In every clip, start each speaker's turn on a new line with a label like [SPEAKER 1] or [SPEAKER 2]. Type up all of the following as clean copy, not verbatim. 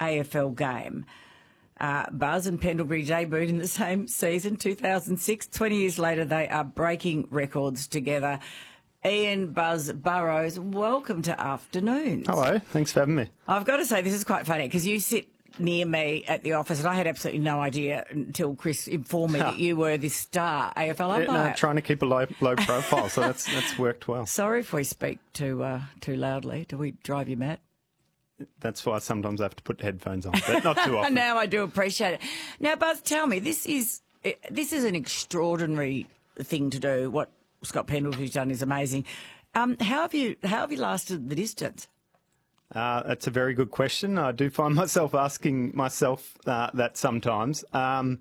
[SPEAKER 1] AFL game. Buzz and Pendlebury debuted in the same season, 2006. 20 years later, they are breaking records together. Ian Buzz Burrows, welcome to Afternoons.
[SPEAKER 2] Hello, thanks for having me.
[SPEAKER 1] I've got to say, this is quite funny because you sit near me at the office and I had absolutely no idea until Chris informed me that you were this star AFL umpire.
[SPEAKER 2] No, trying to keep a low profile, so that's worked well.
[SPEAKER 1] Sorry if we speak too loudly. Do we drive you mad?
[SPEAKER 2] That's why sometimes I have to put headphones on, but not too often.
[SPEAKER 1] Now I do appreciate it. Now, Buzz, tell me, this is an extraordinary thing to do. What Scott Pendlebury's done is amazing. How have you lasted the distance?
[SPEAKER 2] That's a very good question. I do find myself asking myself that sometimes. Well,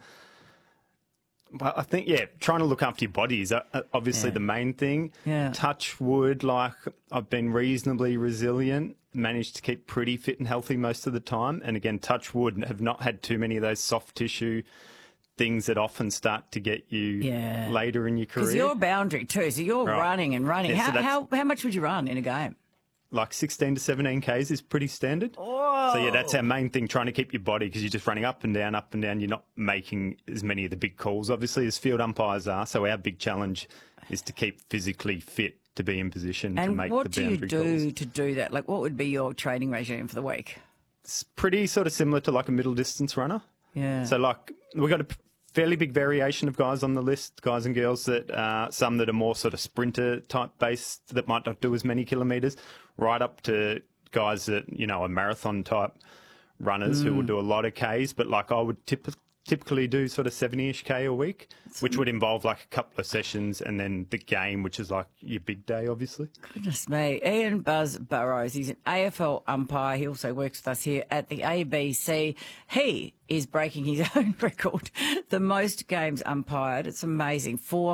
[SPEAKER 2] I think, trying to look after your body is obviously the main thing.
[SPEAKER 1] Yeah.
[SPEAKER 2] Touch wood, like I've been reasonably resilient, managed to keep pretty fit and healthy most of the time. And again, touch wood, have not had too many of those soft tissue things that often start to get you later in your career.
[SPEAKER 1] Because you're a boundary too, so you're running and running.
[SPEAKER 2] Yeah,
[SPEAKER 1] how much would you run in a game?
[SPEAKER 2] Like 16 to 17 Ks is pretty standard.
[SPEAKER 1] Oh.
[SPEAKER 2] So, that's our main thing, trying to keep your body, because you're just running up and down. You're not making as many of the big calls, obviously, as field umpires are. So our big challenge is to keep physically fit to be in position to make the boundary calls.
[SPEAKER 1] And what do you do to do that? Like, what would be your training regime for the week?
[SPEAKER 2] It's pretty sort of similar to like a middle distance runner.
[SPEAKER 1] Yeah.
[SPEAKER 2] So, like, we've got a fairly big variation of guys on the list, guys and girls, that some that are more sort of sprinter type based that might not do as many kilometres, right up to guys that, are marathon type runners who will do a lot of Ks. But like I would typically do sort of 70-ish K a week, which would involve like a couple of sessions and then the game, which is like your big day, obviously.
[SPEAKER 1] Goodness me. Ian Buzz Burrows, he's an AFL umpire. He also works with us here at the ABC. He is breaking his own record, the most games umpired. It's amazing,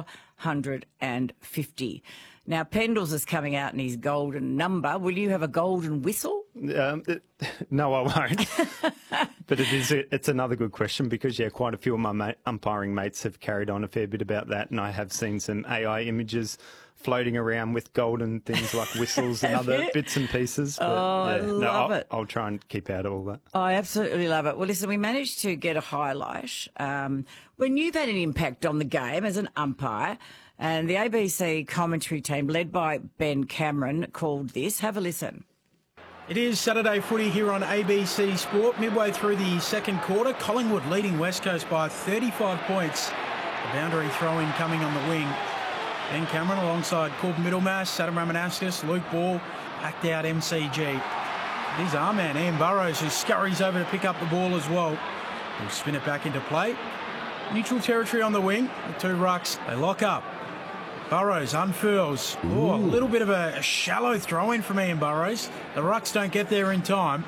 [SPEAKER 1] 450. Now, Pendles is coming out in his golden number. Will you have a golden whistle?
[SPEAKER 2] No, I won't. But it's another good question because, quite a few of my umpiring mates have carried on a fair bit about that, and I have seen some AI images floating around with golden things like whistles and other bits and pieces. But,
[SPEAKER 1] I love it.
[SPEAKER 2] I'll try and keep out of all that.
[SPEAKER 1] I absolutely love it. Well, listen, we managed to get a highlight when you've had an impact on the game as an umpire, and the ABC commentary team, led by Ben Cameron, called this. Have a listen.
[SPEAKER 3] It is Saturday footy here on ABC Sport. Midway through the second quarter, Collingwood leading West Coast by 35 points. The boundary throw-in coming on the wing. Ben Cameron alongside Corb Middlemass, Adam Ramanaskas, Luke Ball, packed out MCG. It is our man, Ian Burrows, who scurries over to pick up the ball as well. He'll spin it back into play. Neutral territory on the wing. The two rucks, they lock up. Burrows unfurls. Oh, a little bit of a shallow throw-in from Ian Burrows. The rucks don't get there in time.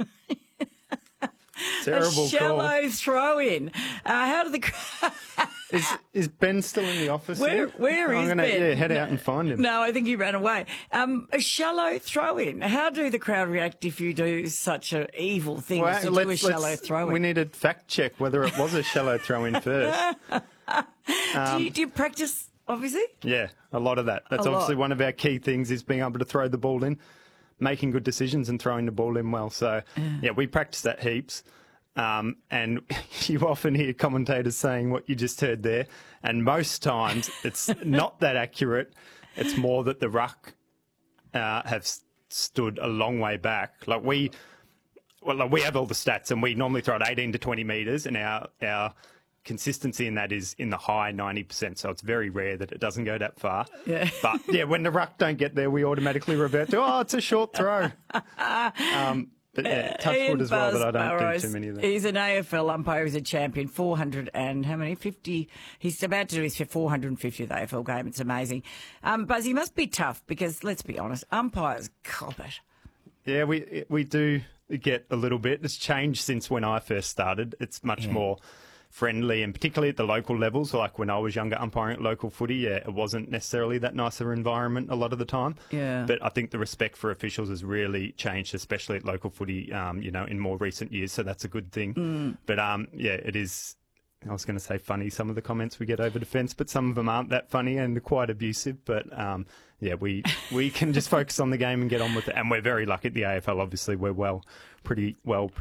[SPEAKER 2] Terrible
[SPEAKER 1] a shallow throw-in. How did the...
[SPEAKER 2] Is Ben still in the office?
[SPEAKER 1] Where is
[SPEAKER 2] I'm gonna,
[SPEAKER 1] Ben?
[SPEAKER 2] head out and find him.
[SPEAKER 1] No, I think he ran away. A shallow throw-in. How do the crowd react if you do such an evil thing as to do a shallow throw-in?
[SPEAKER 2] We need to fact check whether it was a shallow throw-in first.
[SPEAKER 1] Do you practice, obviously?
[SPEAKER 2] Yeah, a lot of that. That's obviously one of our key things, is being able to throw the ball in, making good decisions and throwing the ball in well. So, we practice that heaps. And you often hear commentators saying what you just heard there, and most times it's not that accurate. It's more that the ruck have stood a long way back. Like we have all the stats, and we normally throw at 18 to 20 metres, and our consistency in that is in the high 90%. So it's very rare that it doesn't go that far. Yeah. But when the ruck don't get there, we automatically revert to, it's a short throw. But touch wood as well, that I don't do too many of them.
[SPEAKER 1] He's an AFL umpire. He's a champion. 400 and how many? 50. He's about to do his 450th AFL game. It's amazing. Buzz, he must be tough because, let's be honest, umpires cop it.
[SPEAKER 2] Yeah, we do get a little bit. It's changed since when I first started. It's much more friendly, and particularly at the local levels, like when I was younger umpiring at local footy, it wasn't necessarily that nicer environment a lot of the time.
[SPEAKER 1] Yeah.
[SPEAKER 2] But I think the respect for officials has really changed, especially at local footy, in more recent years. So that's a good thing. But it is. I was going to say funny, some of the comments we get over the fence, but some of them aren't that funny and quite abusive. But we can just focus on the game and get on with it. And we're very lucky at the AFL. Obviously, we're pretty well